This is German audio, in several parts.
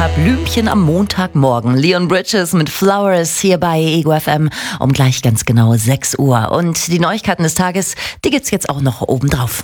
paar Blümchen am Montagmorgen. Leon Bridges mit Flowers hier bei Ego FM um gleich ganz genau 6 Uhr. Und die Neuigkeiten des Tages, die gibt's jetzt auch noch obendrauf.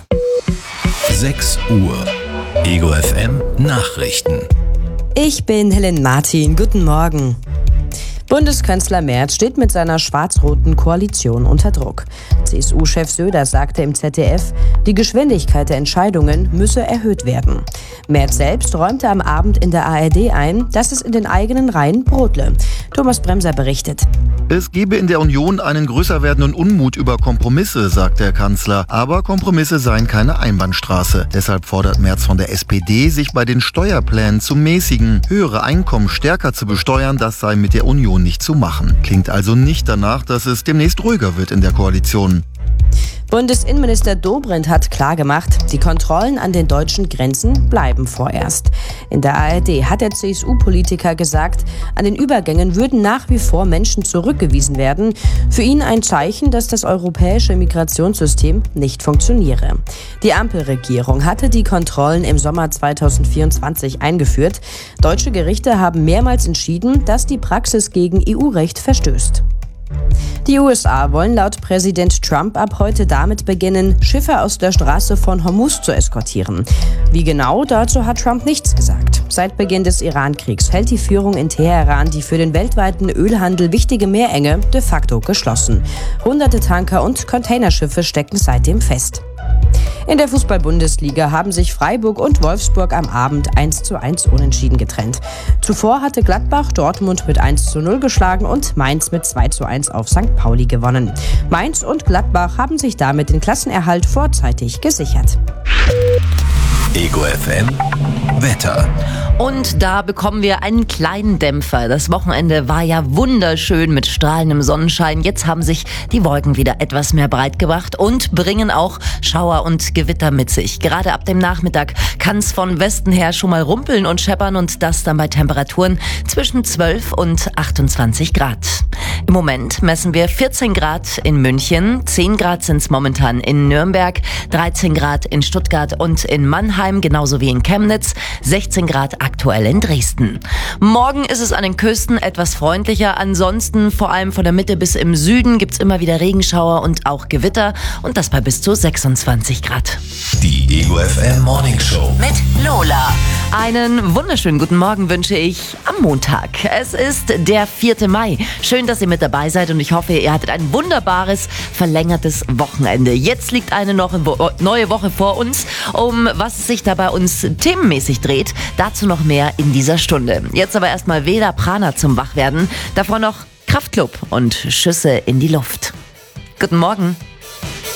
6 Uhr. Ego FM Nachrichten. Ich bin Helen Martin. Guten Morgen. Bundeskanzler Merz steht mit seiner schwarz-roten Koalition unter Druck. CSU-Chef Söder sagte im ZDF, die Geschwindigkeit der Entscheidungen müsse erhöht werden. Merz selbst räumte am Abend in der ARD ein, dass es in den eigenen Reihen brodle. Thomas Bremser berichtet. Es gebe in der Union einen größer werdenden Unmut über Kompromisse, sagt der Kanzler. Aber Kompromisse seien keine Einbahnstraße. Deshalb fordert Merz von der SPD, sich bei den Steuerplänen zu mäßigen. Höhere Einkommen stärker zu besteuern, das sei mit der Union nicht zu machen. Klingt also nicht danach, dass es demnächst ruhiger wird in der Koalition. Bundesinnenminister Dobrindt hat klargemacht, die Kontrollen an den deutschen Grenzen bleiben vorerst. In der ARD hat der CSU-Politiker gesagt, an den Übergängen würden nach wie vor Menschen zurückgewiesen werden. Für ihn ein Zeichen, dass das europäische Migrationssystem nicht funktioniere. Die Ampelregierung hatte die Kontrollen im Sommer 2024 eingeführt. Deutsche Gerichte haben mehrmals entschieden, dass die Praxis gegen EU-Recht verstößt. Die USA wollen laut Präsident Trump ab heute damit beginnen, Schiffe aus der Straße von Hormuz zu eskortieren. Wie genau, dazu hat Trump nichts gesagt. Seit Beginn des Iran-Kriegs hält die Führung in Teheran die für den weltweiten Ölhandel wichtige Meerenge de facto geschlossen. Hunderte Tanker und Containerschiffe stecken seitdem fest. In der Fußball-Bundesliga haben sich Freiburg und Wolfsburg am Abend 1:1 unentschieden getrennt. Zuvor hatte Gladbach Dortmund mit 1:0 geschlagen und Mainz mit 2:1 auf St. Pauli gewonnen. Mainz und Gladbach haben sich damit den Klassenerhalt vorzeitig gesichert. Ego FM Wetter. Und da bekommen wir einen kleinen Dämpfer. Das Wochenende war ja wunderschön mit strahlendem Sonnenschein. Jetzt haben sich die Wolken wieder etwas mehr breit gemacht und bringen auch Schauer und Gewitter mit sich. Gerade ab dem Nachmittag kann es von Westen her schon mal rumpeln und scheppern und das dann bei Temperaturen zwischen 12 und 28 Grad. Im Moment messen wir 14 Grad in München, 10 Grad sind es momentan in Nürnberg, 13 Grad in Stuttgart und in Mannheim, genauso wie in Chemnitz, 16 Grad aktuell in Dresden. Morgen ist es an den Küsten etwas freundlicher, ansonsten vor allem von der Mitte bis im Süden gibt's immer wieder Regenschauer und auch Gewitter und das bei bis zu 26 Grad. Die Ego FM Morning Show Mit Lola. Einen wunderschönen guten Morgen wünsche ich am Montag. Es ist der 4. Mai. Schön, dass ihr mit dabei seid und ich hoffe, ihr hattet ein wunderbares, verlängertes Wochenende. Jetzt liegt eine neue Woche vor uns, um was sich da bei uns themenmäßig dreht. Dazu noch mehr in dieser Stunde. Jetzt aber erstmal Veda Prana zum Wachwerden. Davor noch Kraftklub und Schüsse in die Luft. Guten Morgen.